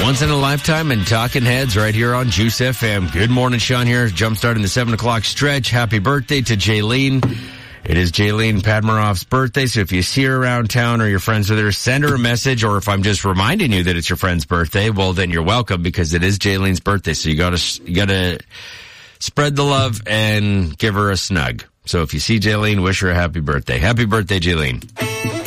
Once in a lifetime and Talking Heads right here on Juice FM. Good morning, Sean here. Jumpstarting the 7 o'clock stretch. Happy birthday to Jaylene. It is Jaylene Padmaroff's birthday, so if you see her around town or you're friends with her, send her a message, or if I'm just reminding you that it's your friend's birthday, well, then you're welcome, because it is Jaylene's birthday, so you gotta spread the love and give her a snug. So if you see Jaylene, wish her a happy birthday. Happy birthday, Jaylene.